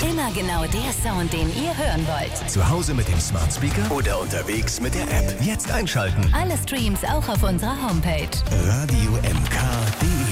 Immer genau der Sound, den ihr hören wollt. Zu Hause mit dem Smart Speaker oder unterwegs mit der App. Jetzt einschalten. Alle Streams auch auf unserer Homepage. Radio MK.de